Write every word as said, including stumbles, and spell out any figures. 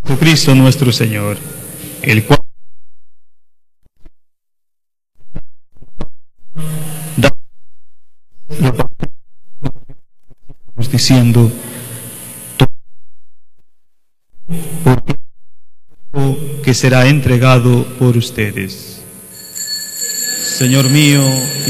Jesucristo nuestro Señor, el cual da diciendo porque que será entregado por ustedes. Señor mío